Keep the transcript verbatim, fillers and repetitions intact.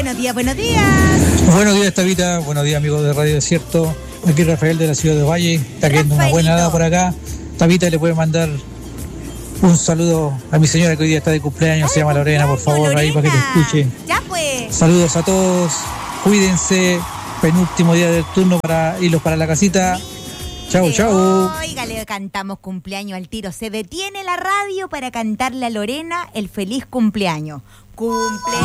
Buenos días, buenos días. Buenos días, Tabita. Buenos días, amigos de Radio Desierto. Aquí Rafael de la ciudad de Valle. Está quedando una buena hada por acá. Tabita le puede mandar un saludo a mi señora que hoy día está de cumpleaños. Ay, se llama Lorena, por favor, Lorena. Ahí para que te escuche. Ya pues. Saludos a todos. Cuídense. Penúltimo día del turno para irlos para la casita. Chau, chau. Oiga, le cantamos cumpleaños al tiro. Se detiene la radio para cantarle a Lorena el feliz cumpleaños. Cumpleaños